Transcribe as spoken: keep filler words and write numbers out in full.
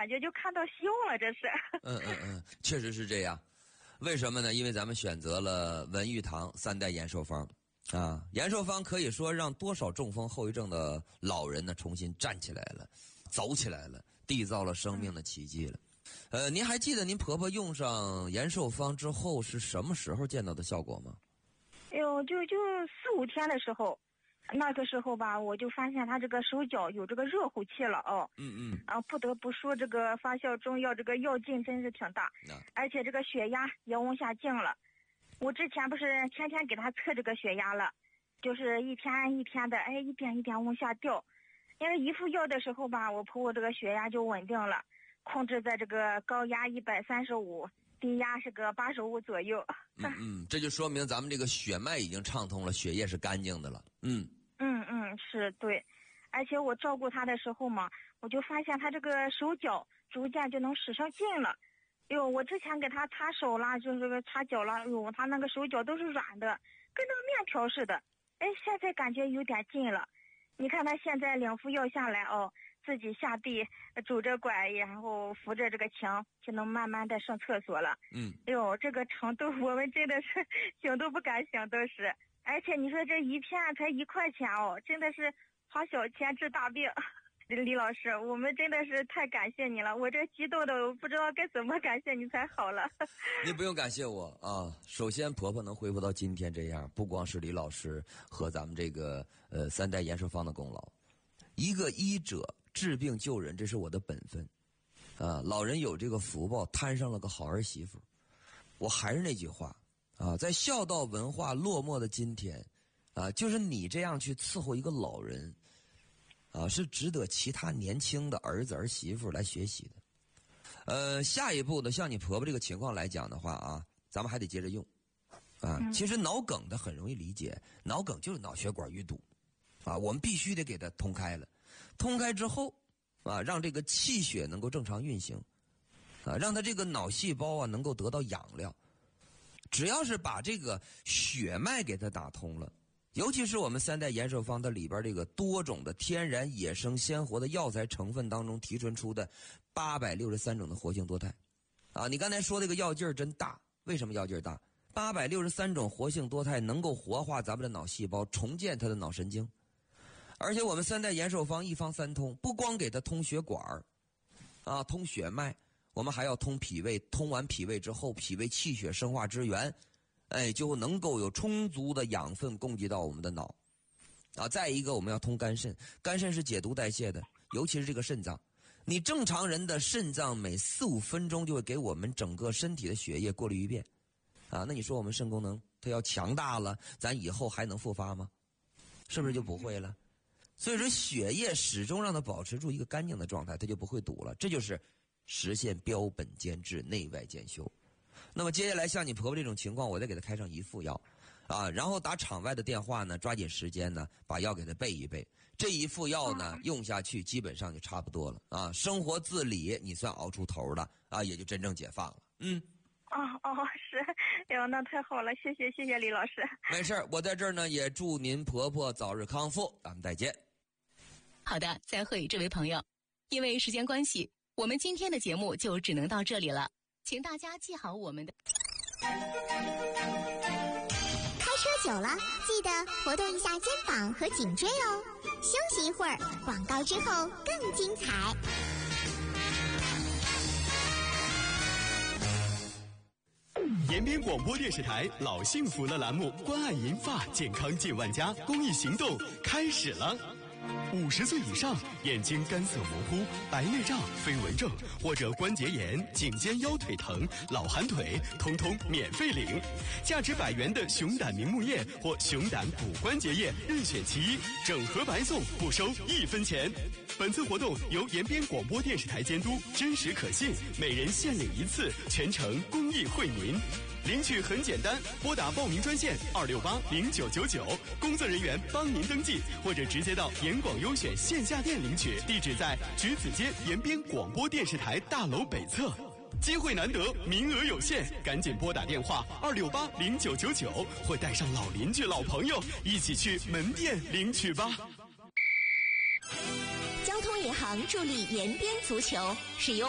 感觉就看到希望了，这是。 嗯嗯嗯，确实是这样。为什么呢？因为咱们选择了文玉堂三代延寿方啊，延寿方可以说让多少中风后遗症的老人呢重新站起来了，走起来了，缔造了生命的奇迹了。呃，您还记得您婆婆用上延寿方之后是什么时候见到的效果吗？ 哎呦，就就四五天的时候，那个时候吧，我就发现她这个手脚有这个热乎气了哦。 嗯嗯。 然后不得不说，这个发酵中药这个药劲真是挺大， 啊、 而且这个血压也往下降了。我之前不是天天给她测这个血压了，就是一天一天的，哎，一点一点往下掉。因为一服药的时候吧，我婆婆这个血压就稳定了，控制在这个高压一百三十五。低压是个八十五左右。 嗯嗯，这就说明咱们这个血脉已经畅通了，血液是干净的了。嗯嗯嗯，是对。而且我照顾他的时候嘛，我就发现他这个手脚逐渐就能使上劲了。哎呦，我之前给他擦手啦，就是这个擦脚啦，哎呦，他那个手脚都是软的，跟那个面条似的。哎，现在感觉有点劲了。你看他现在两副药下来哦，自己下地拄着拐，然后扶着这个墙，就能慢慢的上厕所了。 嗯， 哎呦，这个程度我们真的是想都不敢想，都是。而且你说这一片才一块钱哦，真的是花小钱治大病。李老师，我们真的是太感谢你了，我这激动的我不知道该怎么感谢你才好了。 你不用感谢我啊，首先婆婆能恢复到今天这样，不光是李老师和咱们这个呃三代延寿方的功劳，一个医者治病救人，这是我的本分啊。老人有这个福报，摊上了个好儿媳妇。我还是那句话啊，在孝道文化落寞的今天啊，就是你这样去伺候一个老人啊，是值得其他年轻的儿子儿媳妇来学习的。呃，下一步的像你婆婆这个情况来讲的话啊，咱们还得接着用啊。其实脑梗的很容易理解，脑梗就是脑血管淤堵啊，我们必须得给它通开了。通开之后啊，让这个气血能够正常运行啊，让它这个脑细胞啊能够得到养料。只要是把这个血脉给它打通了，尤其是我们三代延寿方它里边这个多种的天然野生鲜活的药材成分当中提纯出的八百六十三种的活性多肽啊，你刚才说这个药劲儿真大，为什么药劲儿大？八百六十三种活性多肽能够活化咱们的脑细胞，重建它的脑神经。而且我们三代延寿方一方三通，不光给它通血管啊，通血脉，我们还要通脾胃，通完脾胃之后，脾胃气血生化之源，哎，就能够有充足的养分供给到我们的脑啊。再一个，我们要通肝肾，肝肾是解毒代谢的，尤其是这个肾脏。你正常人的肾脏每四五分钟就会给我们整个身体的血液过滤一遍啊。那你说我们肾功能它要强大了，咱以后还能复发吗？是不是就不会了？所以说血液始终让它保持住一个干净的状态，它就不会堵了。这就是实现标本兼治，内外兼修。那么接下来像你婆婆这种情况，我再给她开上一副药啊，然后打场外的电话呢，抓紧时间呢把药给她备一备。这一副药呢用下去基本上就差不多了啊，生活自理你算熬出头了啊，也就真正解放了。嗯。 哦哦，是，哎呦，那太好了，谢谢谢谢李老师。 没事，我在这儿呢也祝您婆婆早日康复，咱们再见。 好的，再会这位朋友，因为时间关系，我们今天的节目就只能到这里了，请大家记好我们的。 开车久了，记得活动一下肩膀和颈椎哦。休息一会儿，广告之后更精彩。 延边广播电视台老幸福了栏目关爱银发健康近万家公益行动开始了。五十岁以上眼睛干涩模糊、白内障、飞蚊症或者关节炎、颈肩腰腿疼、老寒腿，通通免费领。价值百元的熊胆明目液或熊胆骨关节液任选其一，整盒白送，不收一分钱。本次活动由延边广播电视台监督，真实可信，每人限领一次，全程公益惠民。领取很简单，拨打报名专线二六八零九九九，工作人员帮您登记，或者直接到延广优选线下店领取，地址在橘子街延边广播电视台大楼北侧。机会难得，名额有限，赶紧拨打电话二六八零九九九，或带上老邻居、老朋友一起去门店领取吧。 交通银行助力延边足球，使用